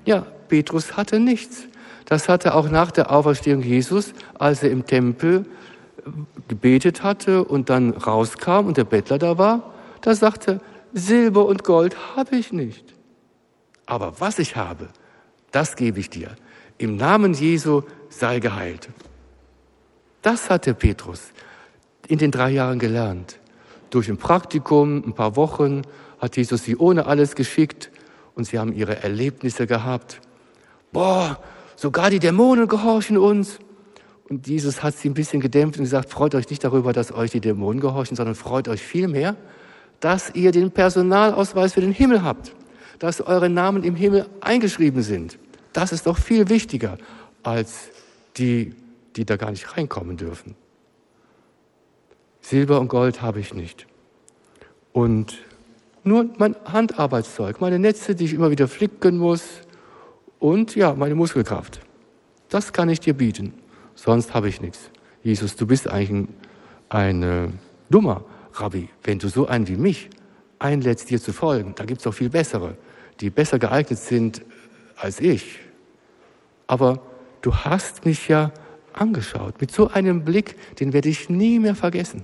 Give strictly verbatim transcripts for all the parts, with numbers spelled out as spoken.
Ja, Petrus hatte nichts. Das hatte auch nach der Auferstehung Jesus, als er im Tempel gebetet hatte und dann rauskam und der Bettler da war, da sagte, Silber und Gold habe ich nicht. Aber was ich habe, das gebe ich dir. Im Namen Jesu sei geheilt. Das hatte Petrus in den drei Jahren gelernt. Durch ein Praktikum, ein paar Wochen, hat Jesus sie ohne alles geschickt und sie haben ihre Erlebnisse gehabt. Boah, sogar die Dämonen gehorchen uns. Und Jesus hat sie ein bisschen gedämpft und gesagt, freut euch nicht darüber, dass euch die Dämonen gehorchen, sondern freut euch vielmehr, dass ihr den Personalausweis für den Himmel habt, dass eure Namen im Himmel eingeschrieben sind. Das ist doch viel wichtiger als die, die da gar nicht reinkommen dürfen. Silber und Gold habe ich nicht. Und nur mein Handarbeitszeug, meine Netze, die ich immer wieder flicken muss und ja, meine Muskelkraft. Das kann ich dir bieten. Sonst habe ich nichts. Jesus, du bist eigentlich ein, ein äh, dummer Rabbi, wenn du so einen wie mich einlädst, dir zu folgen. Da gibt es doch viel bessere, die besser geeignet sind als ich. Aber du hast mich ja angeschaut, mit so einem Blick, den werde ich nie mehr vergessen.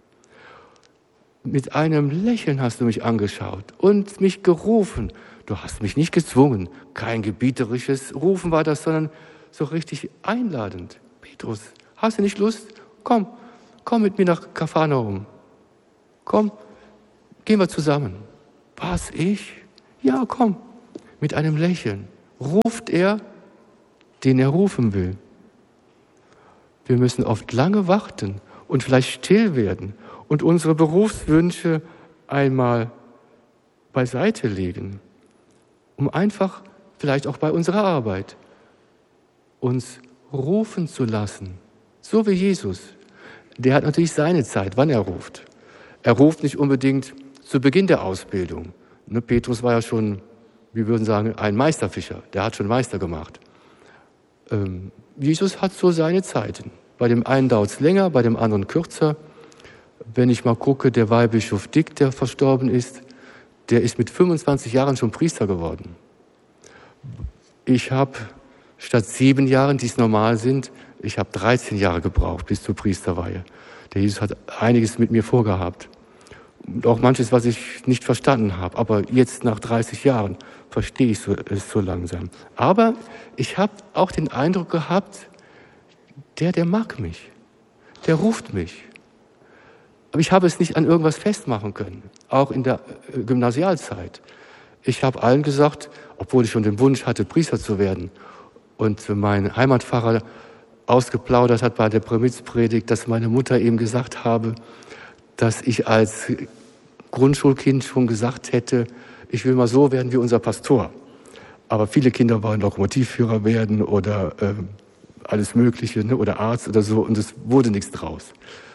Mit einem Lächeln hast du mich angeschaut und mich gerufen. Du hast mich nicht gezwungen, kein gebieterisches Rufen war das, sondern so richtig einladend. Petrus, hast du nicht Lust? Komm, komm mit mir nach Kapharnaum. Komm, gehen wir zusammen. Was, ich? Ja, komm. Mit einem Lächeln ruft er, den er rufen will. Wir müssen oft lange warten und vielleicht still werden und unsere Berufswünsche einmal beiseite legen, um einfach, vielleicht auch bei unserer Arbeit, uns rufen zu lassen. So wie Jesus. Der hat natürlich seine Zeit, wann er ruft. Er ruft nicht unbedingt zu Beginn der Ausbildung. Ne, Petrus war ja schon, wir würden sagen, ein Meisterfischer. Der hat schon Meister gemacht. Ähm, Jesus hat so seine Zeiten. Bei dem einen dauert es länger, bei dem anderen kürzer. Wenn ich mal gucke, der Weihbischof Dick, der verstorben ist, der ist mit fünfundzwanzig Jahren schon Priester geworden. Ich habe statt sieben Jahren, die es normal sind, ich habe dreizehn Jahre gebraucht bis zur Priesterweihe. Der Jesus hat einiges mit mir vorgehabt. Und auch manches, was ich nicht verstanden habe. Aber jetzt nach dreißig Jahren verstehe ich es so langsam. Aber ich habe auch den Eindruck gehabt, der, der mag mich. Der ruft mich. Aber ich habe es nicht an irgendwas festmachen können. Auch in der Gymnasialzeit. Ich habe allen gesagt, obwohl ich schon den Wunsch hatte, Priester zu werden. Und mein Heimatpfarrer ausgeplaudert hat bei der Prämitzpredigt, dass meine Mutter ihm gesagt habe, dass ich als Grundschulkind schon gesagt hätte, ich will mal so werden wie unser Pastor. Aber viele Kinder wollen Lokomotivführer werden oder äh, alles Mögliche, ne, oder Arzt oder so, und es wurde nichts draus.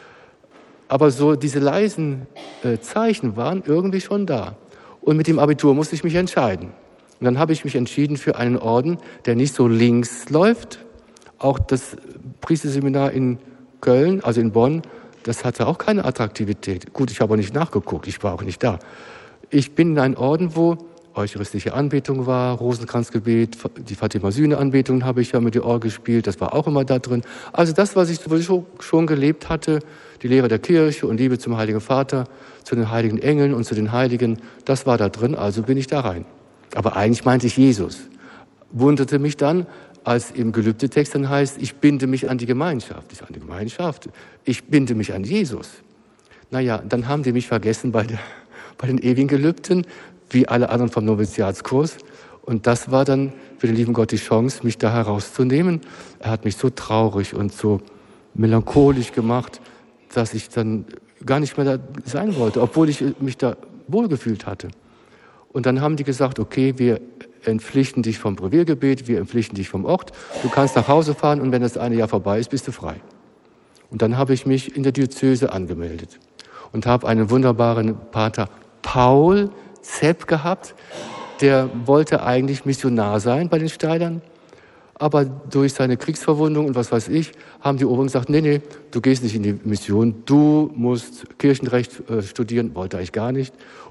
Aber so diese leisen äh, Zeichen waren irgendwie schon da. Und mit dem Abitur musste ich mich entscheiden. Und dann habe ich mich entschieden für einen Orden, der nicht so links läuft. Auch das Priesterseminar in Köln, also in Bonn, das hatte auch keine Attraktivität. Gut, ich habe auch nicht nachgeguckt, ich war auch nicht da. Ich bin in einem Orden, wo eucharistische Anbetung war, Rosenkranzgebet, die Fatima-Sühne-Anbetung habe ich ja mit der Orgel gespielt, das war auch immer da drin. Also das, was ich sowieso schon gelebt hatte, die Lehre der Kirche und Liebe zum Heiligen Vater, zu den heiligen Engeln und zu den Heiligen, das war da drin, also bin ich da rein. Aber eigentlich meinte ich Jesus. Wunderte mich dann, als im Gelübdetext dann heißt, ich binde mich an die Gemeinschaft. Ich sage, an die Gemeinschaft? Ich binde mich an Jesus. Naja, dann haben die mich vergessen bei, der, bei den ewigen Gelübden, wie alle anderen vom Noviziatskurs. Und das war dann für den lieben Gott die Chance, mich da herauszunehmen. Er hat mich so traurig und so melancholisch gemacht, dass ich dann gar nicht mehr da sein wollte, obwohl ich mich da wohlgefühlt hatte. Und dann haben die gesagt, okay, wir entpflichten dich vom Breviergebet, wir entpflichten dich vom Ort, du kannst nach Hause fahren und wenn das eine Jahr vorbei ist, bist du frei. Und dann habe ich mich in der Diözese angemeldet und habe einen wunderbaren Pater Paul Zepp gehabt, der wollte eigentlich Missionar sein bei den Steilern, aber durch seine Kriegsverwundung und was weiß ich, haben die Oberen gesagt, nee, nee, du gehst nicht in die Mission, du musst Kirchenrecht äh, studieren, wollte eigentlich gar nicht,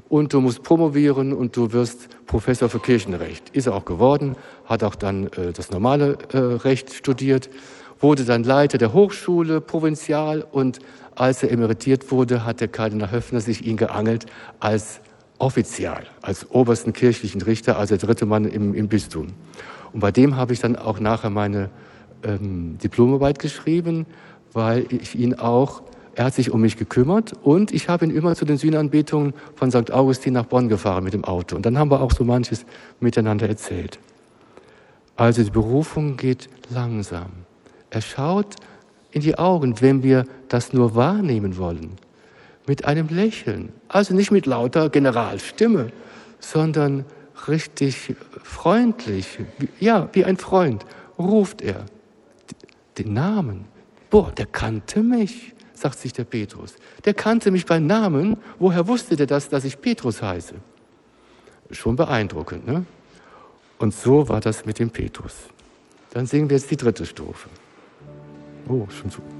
und du musst promovieren und du wirst Professor für Kirchenrecht. Ist er auch geworden, hat auch dann äh, das normale äh, Recht studiert, wurde dann Leiter der Hochschule, Provinzial, und als er emeritiert wurde, hat der Kardinal Höffner sich ihn geangelt als Offizial, als obersten kirchlichen Richter, als der dritte Mann im, im Bistum. Und bei dem habe ich dann auch nachher meine ähm, Diplomarbeit geschrieben, weil ich ihn auch, er hat sich um mich gekümmert und ich habe ihn immer zu den Sühnenanbetungen von Sankt Augustin nach Bonn gefahren mit dem Auto. Und dann haben wir auch so manches miteinander erzählt. Also die Berufung geht langsam. Er schaut in die Augen, wenn wir das nur wahrnehmen wollen, mit einem Lächeln. Also nicht mit lauter Generalstimme, sondern richtig freundlich, ja, wie ein Freund, ruft er den Namen. Boah, der kannte mich, sagt sich der Petrus. Der kannte mich beim Namen. Woher wusste der das, dass ich Petrus heiße? Schon beeindruckend, ne? Und so war das mit dem Petrus. Dann singen wir jetzt die dritte Strophe. Oh, schon so.